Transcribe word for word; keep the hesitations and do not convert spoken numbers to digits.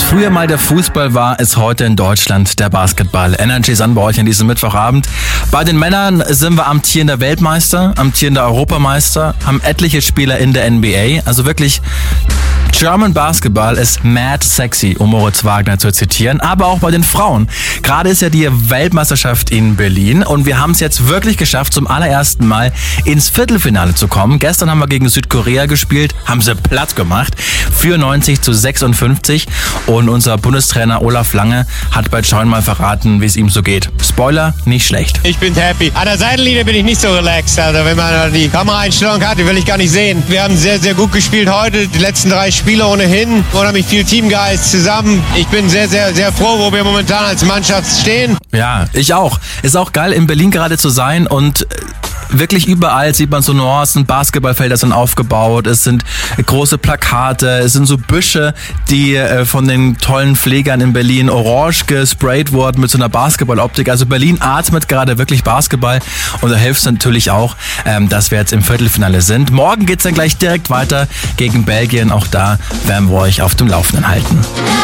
früher mal der Fußball war, ist heute in Deutschland der Basketball. Energy Sun bei euch an diesem Mittwochabend. Bei den Männern sind wir amtierender Weltmeister, amtierender Europameister, haben etliche Spieler in der N B A. Also wirklich, German Basketball ist mad sexy, um Moritz Wagner zu zitieren. Aber auch bei den Frauen. Gerade ist ja die Weltmeisterschaft in Berlin und wir haben es jetzt wirklich geschafft, zum allerersten Mal ins Viertelfinale zu kommen. Gestern haben wir gegen Südkorea gespielt, haben sie platt gemacht. vierundneunzig zu sechsundfünfzig. Und unser Bundestrainer Olaf Lange hat bei Join mal verraten, wie es ihm so geht. Spoiler, nicht schlecht. Ich bin happy. An der Seitenlinie bin ich nicht so relaxed. Also wenn man die Kameraeinstellung hat, die will ich gar nicht sehen. Wir haben sehr, sehr gut gespielt heute. Die letzten drei Spiele ohnehin. Unheimlich viel Teamgeist zusammen. Ich bin sehr, sehr, sehr froh, wo wir momentan als Mannschaft stehen. Ja, ich auch. Ist auch geil, in Berlin gerade zu sein und wirklich überall sieht man so Nuancen, Basketballfelder sind aufgebaut, es sind große Plakate, es sind so Büsche, die äh, von den tollen Pflegern in Berlin orange gesprayt wurden mit so einer Basketballoptik. Also Berlin atmet gerade wirklich Basketball und da hilft es natürlich auch, ähm, dass wir jetzt im Viertelfinale sind. Morgen geht's dann gleich direkt weiter gegen Belgien. Auch da werden wir euch auf dem Laufenden halten.